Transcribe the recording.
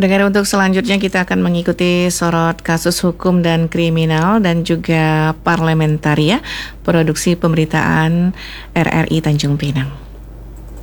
Pendengar, untuk selanjutnya kita akan mengikuti sorot kasus hukum dan kriminal dan juga parlementaria, produksi pemberitaan RRI Tanjung Pinang.